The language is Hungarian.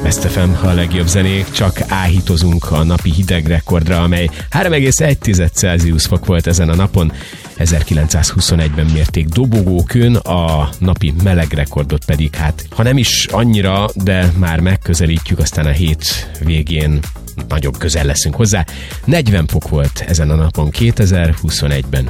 Best FM, a legjobb zenék, csak áhítozunk a napi hideg rekordra, amely 3,1 Celsius fok volt ezen a napon. 1921-ben mérték Dobogókőn, a napi meleg rekordot pedig ha nem is annyira, de már megközelítjük, aztán a hét végén nagyobb közel leszünk hozzá. 40 fok volt ezen a napon 2021-ben